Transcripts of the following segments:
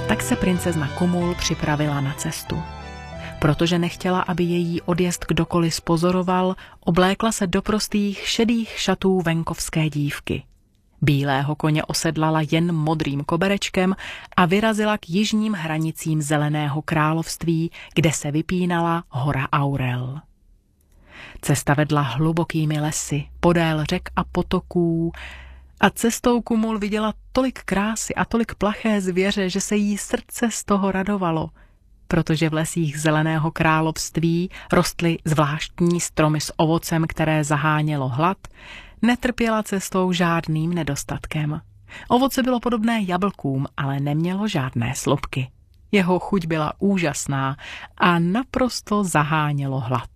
tak se princezna Kumul připravila na cestu. Protože nechtěla, aby její odjezd kdokoliv spozoroval, oblékla se do prostých šedých šatů venkovské dívky. Bílého koně osedlala jen modrým koberečkem a vyrazila k jižním hranicím Zeleného království, kde se vypínala hora Aurel. Cesta vedla hlubokými lesy, podél řek a potoků, a cestou Kumul viděla tolik krásy a tolik plaché zvěře, že se jí srdce z toho radovalo, protože v lesích Zeleného království rostly zvláštní stromy s ovocem, které zahánělo hlad, netrpěla cestou žádným nedostatkem. Ovoce bylo podobné jablkům, ale nemělo žádné slupky. Jeho chuť byla úžasná a naprosto zahánělo hlad.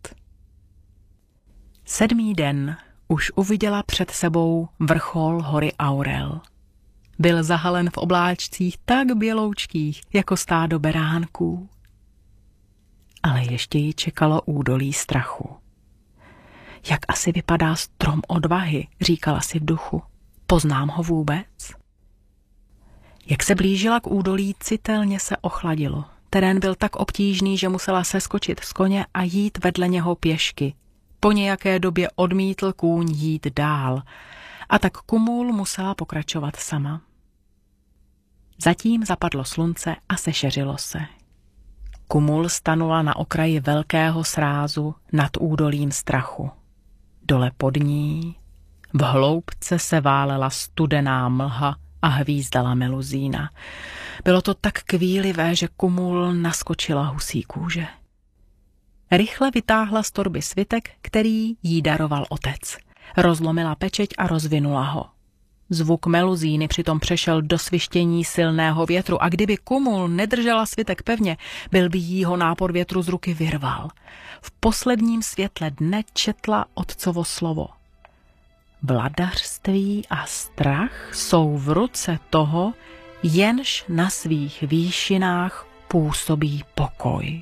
7. den už uviděla před sebou vrchol hory Aurel. Byl zahalen v obláčcích tak běloučkých, jako stádo beránků. Ale ještě ji čekalo údolí strachu. Jak asi vypadá strom odvahy, říkala si v duchu. Poznám ho vůbec? Jak se blížila k údolí, citelně se ochladilo. Terén byl tak obtížný, že musela seskočit z koně a jít vedle něho pěšky. Po nějaké době odmítl kůň jít dál a tak Kumul musela pokračovat sama. Zatím zapadlo slunce a sešeřilo se. Kumul stanula na okraji velkého srázu nad údolím strachu. Dole pod ní, v hloubce se válela studená mlha a hvízdala meluzína. Bylo to tak kvílivé, že Kumul naskočila husí kůže. Rychle vytáhla z torby svitek, který jí daroval otec. Rozlomila pečeť a rozvinula ho. Zvuk meluzíny přitom přešel do svištění silného větru a kdyby Kumul nedržela svitek pevně, byl by jí ho nápor větru z ruky vyrval. V posledním světle dne četla otcovo slovo. Vladařství a strach jsou v ruce toho, jenž na svých výšinách působí pokoj.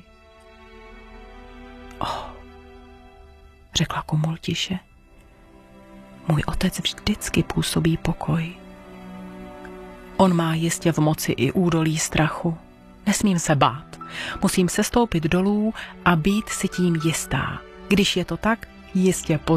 Řekla Kumul tiše. Můj otec vždycky působí pokoj. On má jistě v moci i údolí strachu. Nesmím se bát. Musím sestoupit dolů a být si tím jistá. Když je to tak, jistě